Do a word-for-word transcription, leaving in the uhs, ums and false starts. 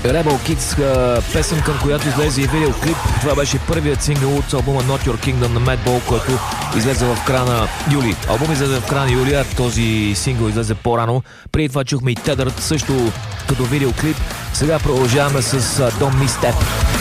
Rebel Kids, песен, към която излезе и видеоклип. Това беше първият сингъл от албума Not Your Kingdom на Madball, който излезе в края на юли. Албум излезе в края на юли, а този сингъл излезе по-рано. Преди това чухме и Tethered, също като видеоклип. Сега продължаваме с Don't Miss Step.